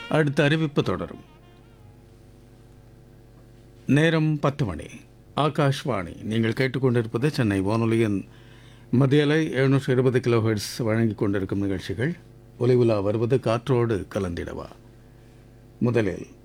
அடுத்த அறிவிப்பு தொடரும். நேரம் 10 மணி. ஆகாஷ்வாணி. நீங்கள் கேட்டுக்கொண்டிருப்பது சென்னை வானொலியின் மத்திய அலை 720 கிலோஹெர்ட்ஸ் வழங்கிக் கொண்டிருக்கும் நிகழ்ச்சிகள். ஒலிவுலா வருவது காற்றோடு கலந்திடவா. முதலில்